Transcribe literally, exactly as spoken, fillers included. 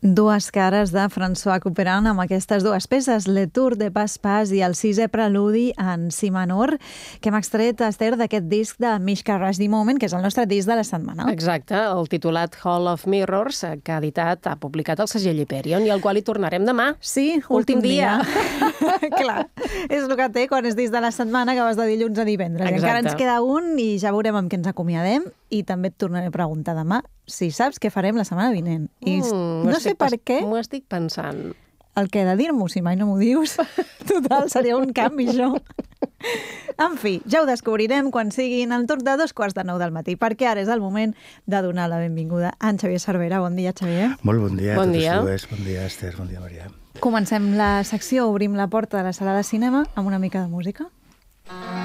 Dues cares de François Couperin amb aquestes dues peces, Le Tour de Pas-Pas i el sisè preludi en si menor, que hem extret, Esther, d'aquest disc de Mishka Rush The Moment, que és el nostre disc de la setmana. Exacte, el titulat Hall of Mirrors, que ha editat, ha publicat el segell Hyperion i al qual hi tornarem demà. Sí, últim, últim dia. dia. Clar, és el que té quan és disc de la setmana, que vas de dilluns a divendres. Exacte. Encara ens queda un i ja veurem amb què ens acomiadem i també et tornaré a preguntar demà si saps què farem la setmana vinent. I Mm, no sé per què... M'ho estic pensant. El que he de dir-m'ho, si mai no m'ho dius. Total, seria un canvi, això. En fi, ja ho descobrirem quan siguin al torn de dos quarts de nou del matí, perquè ara és el moment de donar la benvinguda a en Xavier Cervera. Bon dia, Xavier. Molt bon dia bon a totes dia. dues. Bon dia, Esther. Bon dia, Maria. Comencem la secció, obrim la porta de la sala de cinema amb una mica de música.